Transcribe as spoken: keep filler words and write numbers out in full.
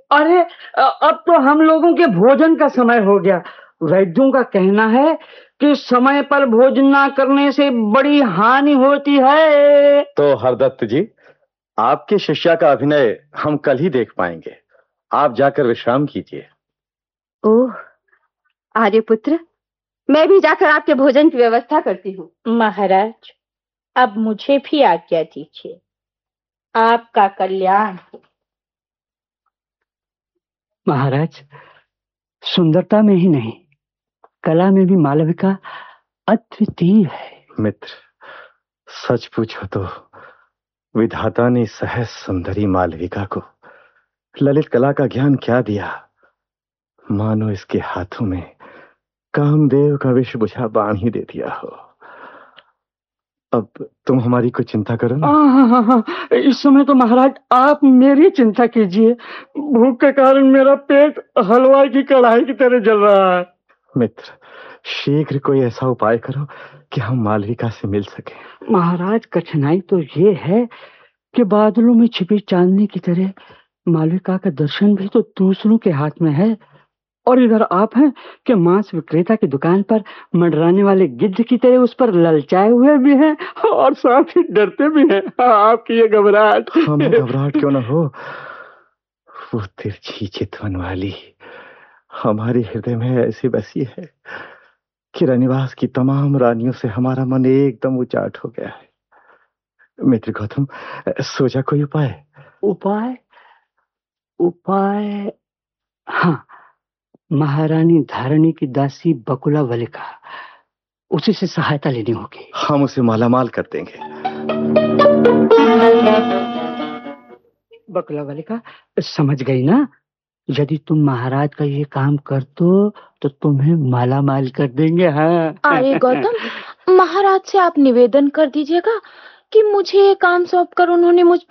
अरे अब तो हम लोगों के भोजन का समय हो गया। वैद्यों का कहना है कि समय पर भोजन ना करने से बड़ी हानि होती है। तो हरदत्त जी, आपकी शिष्या का अभिनय हम कल ही देख पाएंगे। आप जाकर विश्राम कीजिए। ओह आर्यपुत्र, मैं भी जाकर आपके भोजन की व्यवस्था करती हूँ। महाराज, अब मुझे भी आज्ञा दीजिए। आपका कल्याण हो। महाराज, सुंदरता में ही नहीं, कला में भी मालविका अद्वितीय है। मित्र, सच पूछो तो विधाता ने सहज सुंदरी मालविका को ललित कला का ज्ञान क्या दिया। मानो इसके हाथों में कामदेव का विष बुझा बाण ही दे दिया हो। अब तुम हमारी कोई चिंता करो ना। हाँ हाँ हाँ, इस समय तो महाराज आप मेरी चिंता कीजिए। भूख के कारण मेरा पेट हलवाई की कढ़ाई की तरह जल रहा है। मित्र, शीघ्र कोई ऐसा उपाय करो कि हम मालविका से मिल सके। महाराज, कठिनाई तो ये है कि बादलों में छिपी चांदनी की तरह मालविका का दर्शन भी तो दूसरों के हाथ में है, और इधर आप हैं कि मांस विक्रेता की दुकान पर मंडराने वाले गिद्ध की तरह उस पर ललचाए हुए भी हैं और साथ ही डरते भी हैं। आपकी ये घबराहट। हमें घबराहट क्यों न हो, वो तिरछी चितवन वाली हमारे हृदय में ऐसी बसी है कि रनिवास की तमाम रानियों से हमारा मन एकदम उचाट हो गया है। मित्र गौतम, सोचा कोई उपाय? उपाय उपाय हाँ, महारानी धारणी की दासी बकुला वलिका, उसी से सहायता लेनी होगी। हम उसे मालामाल कर देंगे। बकुला वलिका, समझ गई ना? यदि तुम महाराज का ये काम कर दो तो तुम्हें माला माल कर देंगे। हाँ आर्य गौतम, महाराज से आप निवेदन कर दीजिएगा कि मुझे ये काम सौंप कर उन्होंने मुझ